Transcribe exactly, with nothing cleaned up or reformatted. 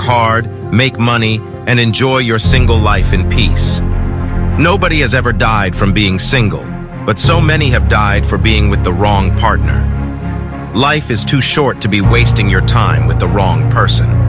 hard, make money, and enjoy your single life in peace. Nobody has ever died from being single, but so many have died for being with the wrong partner. Life is too short to be wasting your time with the wrong person.